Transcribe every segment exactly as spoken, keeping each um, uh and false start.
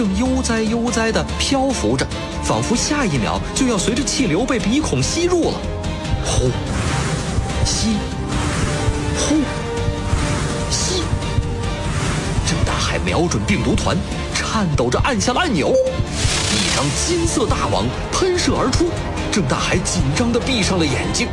正悠哉悠哉地漂浮着，仿佛下一秒就要随着气流被鼻孔吸入了。呼，吸，呼，吸。郑大海瞄准病毒团，颤抖着按下了按钮，一张金色大网喷射而出。郑大海紧张地闭上了眼睛。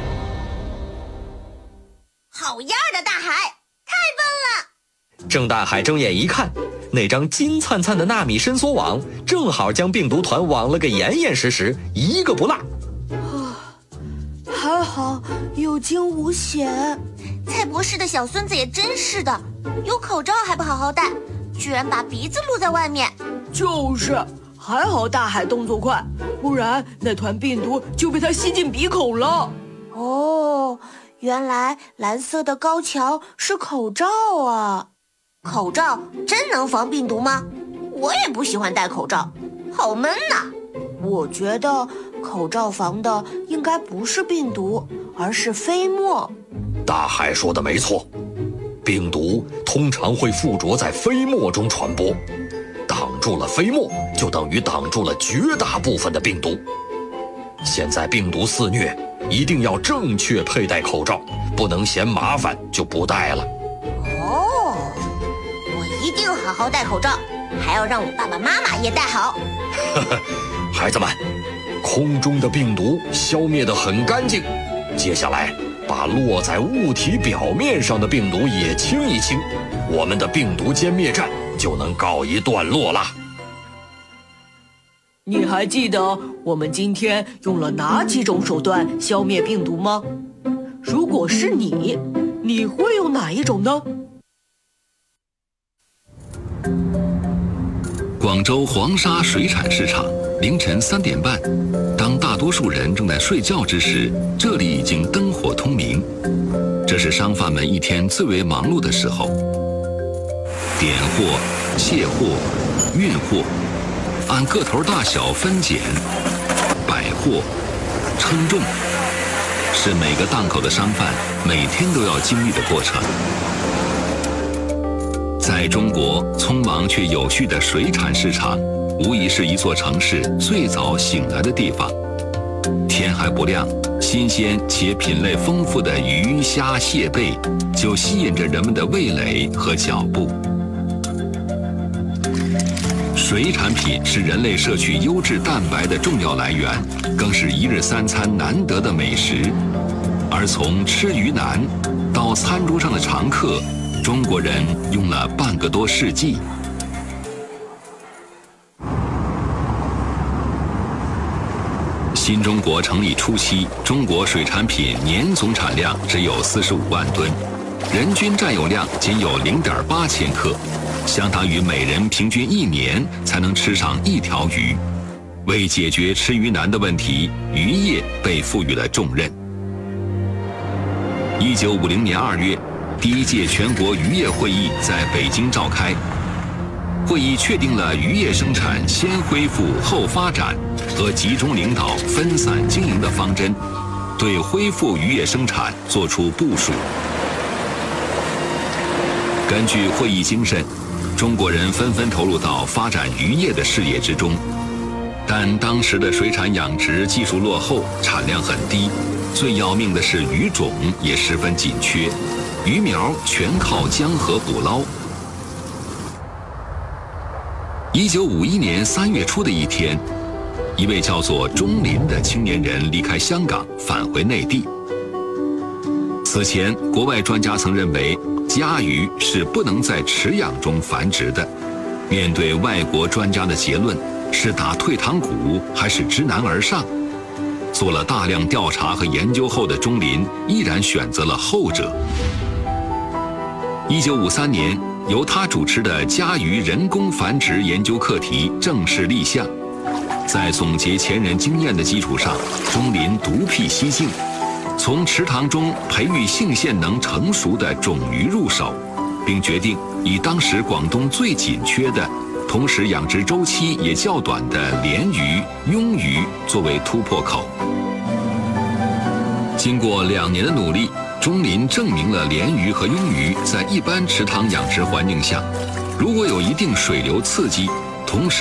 好样的，大海，太笨了！ 郑大海睁眼一看，那张金灿灿的纳米伸缩网正好将病毒团网了个严严实实，一个不落。 啊，还好有惊无险。 蔡博士的小孙子也真是的，有口罩还不好好戴，居然把鼻子露在外面。 就是，还好大海动作快，不然那团病毒就被他吸进鼻孔了。 哦，原来蓝色的高桥是口罩啊！口罩真能防病毒吗？我也不喜欢戴口罩，好闷呐。 我觉得口罩防的应该不是病毒，而是飞沫。 大海说的没错，病毒通常会附着在飞沫中传播，挡住了飞沫，就等于挡住了绝大部分的病毒。现在病毒肆虐，一定要正确佩戴口罩，不能嫌麻烦就不戴了。 哦，我一定好好戴口罩，还要让我爸爸妈妈也戴好。 呵呵，孩子们，空中的病毒消灭得很干净，接下来把落在物体表面上的病毒也清一清，我们的病毒歼灭战就能告一段落啦。 你还记得我们今天用了哪几种手段消灭病毒吗？如果是你，你会用哪一种呢？ 广州黄沙水产市场凌晨三点半，当大多数人正在睡觉之时，这里已经灯火通明。这是商贩们一天最为忙碌的时候，点货、卸货、运货，按个头大小分拣、摆货、称重，是每个档口的商贩每天都要经历的过程。在中国，匆忙却有序的水产市场，无疑是一座城市最早醒来的地方。天还不亮，新鲜且品类丰富的鱼虾蟹贝就吸引着人们的味蕾和脚步。水产品是人类摄取优质蛋白的重要来源，更是一日三餐难得的美食。而从吃鱼腩到餐桌上的常客，中国人用了半个多世纪。新中国成立初期，中国水产品年总产量只有四十五万吨，人均占有量仅有零点八千克，相当于每人平均一年才能吃上一条鱼。为解决吃鱼难的问题，渔业被赋予了重任。一九五零年二月，第一届全国渔业会议在北京召开。会议确定了渔业生产先恢复后发展和集中领导分散经营的方针，对恢复渔业生产作出部署。根据会议精神，中国人纷纷投入到发展渔业的事业之中。但当时的水产养殖技术落后，产量很低，最要命的是鱼种也十分紧缺，鱼苗全靠江河捕捞。一九五一年三月初的一天，一位叫做钟林的青年人离开香港，返回内地。此前，国外专家曾认为家鱼是不能在池养中繁殖的。面对外国专家的结论，是打退堂鼓还是知难而上？做了大量调查和研究后的钟林依然选择了后者。一九五三年，由他主持的家鱼人工繁殖研究课题正式立项。在总结前人经验的基础上，钟林独辟蹊径，从池塘中培育性腺能成熟的种鱼入手，并决定以当时广东最紧缺的，同时养殖周期也较短的鲢鱼、鳙鱼作为突破口。经过两年的努力，钟林证明了鲢鱼和鳙鱼在一般池塘养殖环境下，如果有一定水流刺激，同时